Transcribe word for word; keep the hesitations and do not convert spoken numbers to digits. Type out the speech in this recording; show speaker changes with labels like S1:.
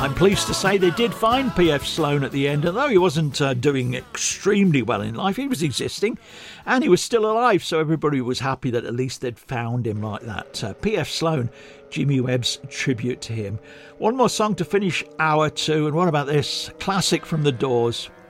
S1: I'm pleased to say they did find P F Sloan at the end, and though he wasn't uh, doing extremely well in life, he was existing and he was still alive, so everybody was happy that at least they'd found him like that. Uh, P F Sloan, Jimmy Webb's tribute to him. One more song to finish hour two, and what about this? Classic from The Doors,